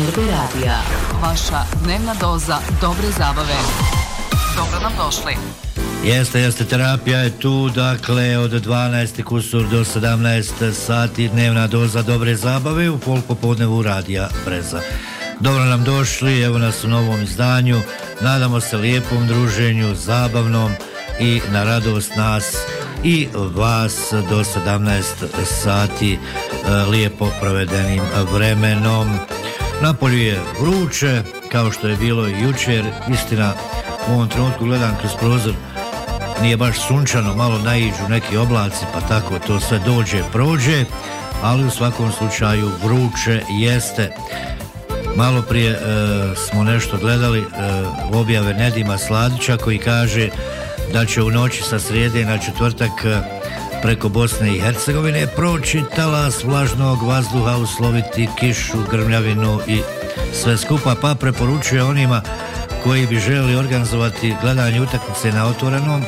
službe radija. Vaša dnevna doza dobre zabave. Dobro nam došli. Jeste, terapija je tu, dakle, od 12 kusur do 17 sati, dnevna doza dobre zabave u folk popodnevu radija Breza. Dobro nam došli, evo nas u novom izdanju, nadamo se lijepom druženju, zabavnom i na radost nas i vas do 17 sati lijepo provedenim vremenom. Napolju je vruće, kao što je bilo i jučer, istina u ovom trenutku gledam kroz prozor, nije baš sunčano, malo naiđu neki oblaci, pa tako to sve dođe, prođe, ali u svakom slučaju vruće jeste. Malo prije smo nešto gledali objave Nedima Sladića koji kaže da će u noći sa srijede na četvrtak preko Bosne i Hercegovine proći talas vlažnog vazduha, usloviti kišu, grmljavinu i sve skupa, pa preporučuje onima koji bi želi organizovati gledanje utakmice na otvorenom.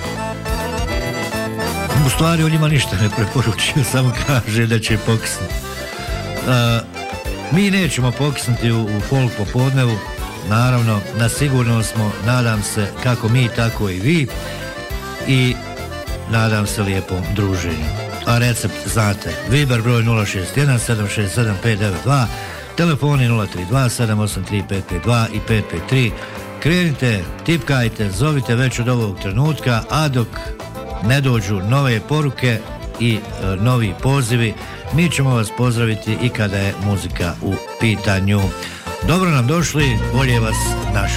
U stvari on njima ništa ne preporučuje, samo kaže da će pokisnuti. Mi nećemo pokisnuti u folk popodnevu, naravno, na sigurno smo, nadam se, kako mi, tako i vi, i nadam se lijepom druženju. A recept znate, Viber broj 061 767 592, telefoni 032 783 552 i 553. Krenite, tipkajte, zovite već od ovog trenutka, a dok ne dođu nove poruke i novi pozivi, mi ćemo vas pozdraviti i kada je muzika u pitanju. Dobro nam došli, bolje vas